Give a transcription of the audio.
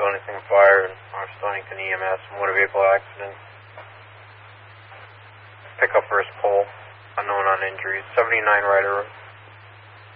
anything fire, or Stonington EMS, motor vehicle accident. Pick up first pole, unknown on injuries, 79 Ryder Road.